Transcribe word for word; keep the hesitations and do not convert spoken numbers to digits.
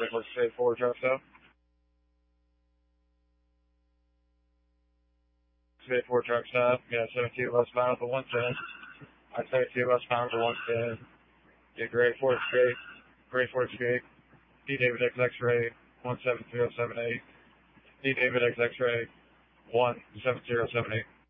Breakworks eight four truck stop. eight four truck stop. Yeah, seventy-two westbound for one ten. I seventy-two westbound for one ten. Yeah, Gray Ford Escape. Gray Ford Escape. D David X X-ray one seven zero seven eight. D David X X-ray one seven zero seven eight.